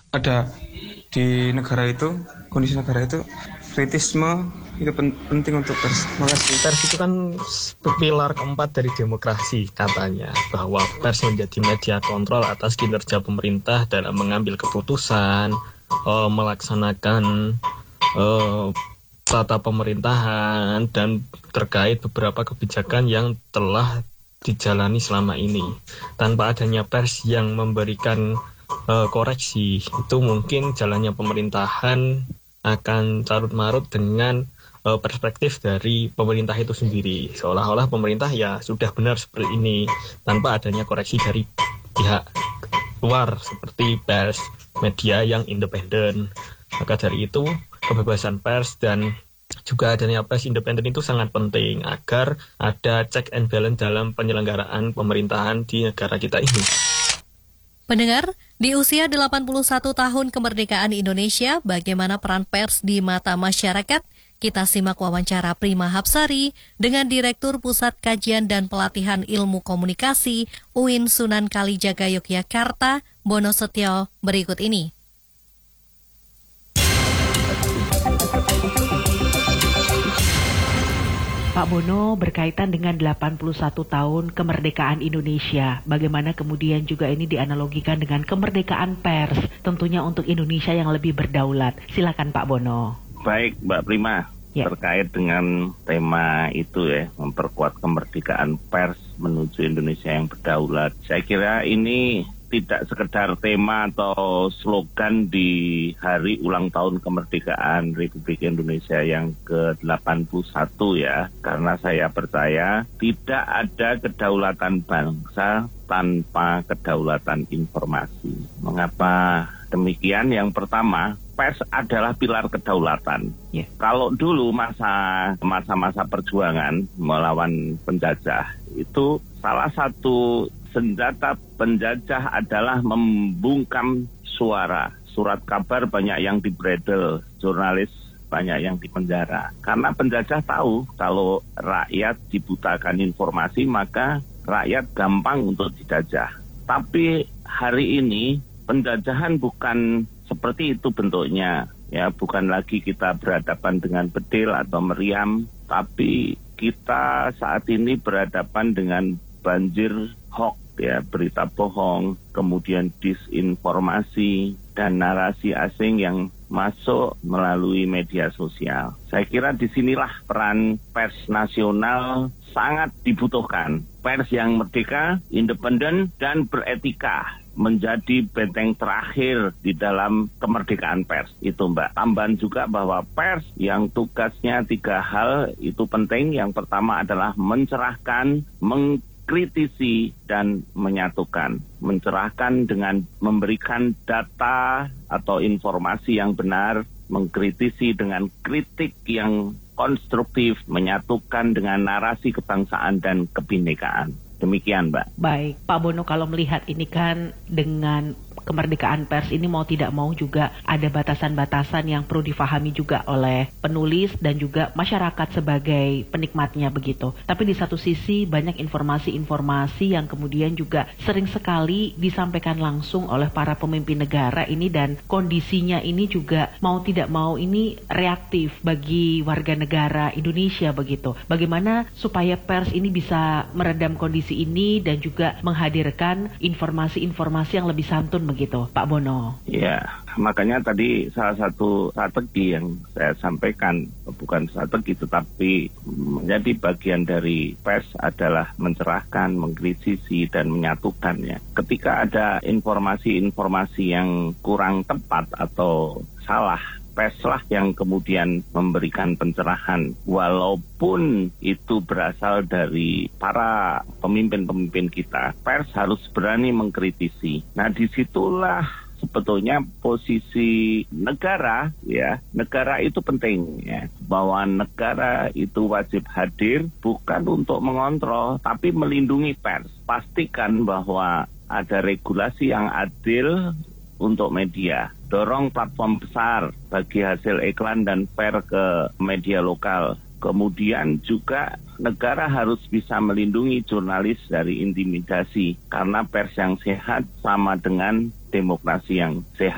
ada di negara itu, kondisi negara itu, kritisme itu penting untuk pers. Makasih. Pers itu kan pilar keempat dari demokrasi katanya, bahwa pers menjadi media kontrol atas kinerja pemerintah dalam mengambil keputusan, melaksanakan tata pemerintahan, dan terkait beberapa kebijakan yang telah dijalani selama ini. Tanpa adanya pers yang memberikan koreksi, itu mungkin jalannya pemerintahan akan carut marut dengan perspektif dari pemerintah itu sendiri. Seolah-olah pemerintah ya sudah benar seperti ini, tanpa adanya koreksi dari pihak luar seperti pers, media yang independen. Maka dari itu, kebebasan pers dan juga adanya pers independen itu sangat penting agar ada check and balance dalam penyelenggaraan pemerintahan di negara kita ini. Pendengar, di usia 81 tahun kemerdekaan Indonesia, bagaimana peran pers di mata masyarakat? Kita simak wawancara Prima Hapsari dengan Direktur Pusat Kajian dan Pelatihan Ilmu Komunikasi UIN Sunan Kalijaga Yogyakarta, Bono Setio, berikut ini. Pak Bono, berkaitan dengan 81 tahun kemerdekaan Indonesia, bagaimana kemudian juga ini dianalogikan dengan kemerdekaan pers, tentunya untuk Indonesia yang lebih berdaulat. Silakan Pak Bono. Baik Mbak Prima, terkait dengan tema itu ya, memperkuat kemerdekaan pers menuju Indonesia yang berdaulat. Saya kira ini tidak sekedar tema atau slogan di hari ulang tahun kemerdekaan Republik Indonesia yang ke-81 ya. Karena saya percaya tidak ada kedaulatan bangsa tanpa kedaulatan informasi. Mengapa demikian? Yang pertama, pers adalah pilar kedaulatan. Kalau dulu masa-masa perjuangan melawan penjajah, itu salah satu senjata penjajah adalah membungkam suara. Surat kabar banyak yang dibredel, jurnalis banyak yang dipenjara. Karena penjajah tahu kalau rakyat dibutakan informasi, maka rakyat gampang untuk dijajah. Tapi hari ini penjajahan bukan seperti itu bentuknya. Ya, bukan lagi kita berhadapan dengan bedil atau meriam, tapi kita saat ini berhadapan dengan banjir hoax, ya, berita bohong, kemudian disinformasi dan narasi asing yang masuk melalui media sosial. Saya kira disinilah peran pers nasional sangat dibutuhkan. Pers yang merdeka, independen, dan beretika menjadi benteng terakhir di dalam kemerdekaan pers. Itu Mbak. Tambahan juga bahwa pers yang tugasnya 3 hal itu penting. Yang pertama adalah mencerahkan, mengkritisi, dan menyatukan. Mencerahkan dengan memberikan data atau informasi yang benar, mengkritisi dengan kritik yang konstruktif, menyatukan dengan narasi kebangsaan dan kebinekaan. Demikian, Mbak. Baik, Pak Bono, kalau melihat ini kan dengan kemerdekaan pers ini mau tidak mau juga ada batasan-batasan yang perlu difahami juga oleh penulis dan juga masyarakat sebagai penikmatnya begitu. Tapi di satu sisi banyak informasi-informasi yang kemudian juga sering sekali disampaikan langsung oleh para pemimpin negara ini, dan kondisinya ini juga mau tidak mau ini reaktif bagi warga negara Indonesia begitu. Bagaimana supaya pers ini bisa meredam kondisi ini dan juga menghadirkan informasi-informasi yang lebih santun begitu, Pak Bono? Ya, makanya tadi salah satu strategi yang saya sampaikan, bukan strategi tetapi menjadi bagian dari pers adalah mencerahkan, mengkritisi, dan menyatukannya. Ketika ada informasi-informasi yang kurang tepat atau salah, perslah yang kemudian memberikan pencerahan, walaupun itu berasal dari para pemimpin-pemimpin kita. Pers harus berani mengkritisi. Nah, disitulah sebetulnya posisi negara, ya. Negara itu penting, ya. Bahwa negara itu wajib hadir bukan untuk mengontrol, tapi melindungi pers. Pastikan bahwa ada regulasi yang adil untuk media. Dorong platform besar bagi hasil iklan dan fair ke media lokal. Kemudian juga negara harus bisa melindungi jurnalis dari intimidasi, karena pers yang sehat sama dengan demokrasi yang sehat.